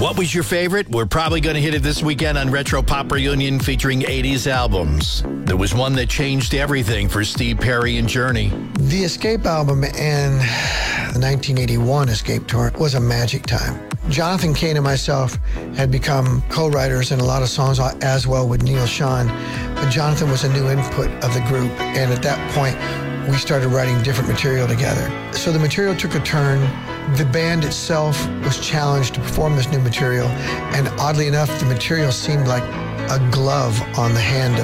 What was your favorite? We're probably going to hit it this weekend on Retro Pop Reunion featuring 80s albums. There was one that changed everything for Steve Perry and Journey. The Escape album and the 1981 Escape tour was a magic time. Jonathan Cain and myself had become co-writers in a lot of songs as well with Neil Schon, but Jonathan was a new input of the group, and at that point, we started writing different material together. So the material took a turn. The band itself was challenged to perform this new material, and oddly enough, the material seemed like a glove on the hand of